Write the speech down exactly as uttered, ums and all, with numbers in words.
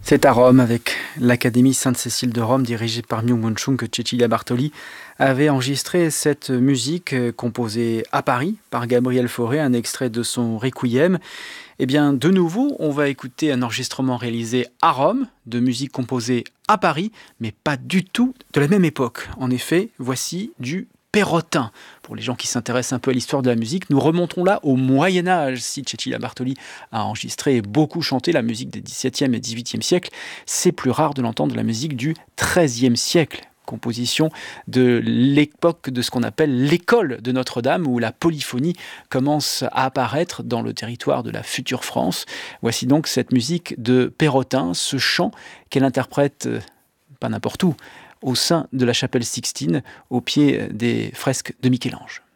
C'est à Rome, avec l'Académie Sainte-Cécile de Rome, dirigée par Myung-Whun Chung, que Cecilia Bartoli avait enregistré cette musique composée à Paris par Gabriel Fauré, un extrait de son Requiem. Eh bien, de nouveau, on va écouter un enregistrement réalisé à Rome, de musique composée à Paris, mais pas du tout de la même époque. En effet, voici du Perrotin. Pour les gens qui s'intéressent un peu à l'histoire de la musique, nous remontons là au Moyen-Âge. Si Cecilia Bartoli a enregistré et beaucoup chanté la musique des dix-septième et dix-huitième siècles, c'est plus rare de l'entendre de la musique du treizième siècle. Composition de l'époque de ce qu'on appelle l'école de Notre-Dame, où la polyphonie commence à apparaître dans le territoire de la future France. Voici donc cette musique de Perrotin, ce chant qu'elle interprète, pas n'importe où, au sein de la chapelle Sixtine, au pied des fresques de Michel-Ange.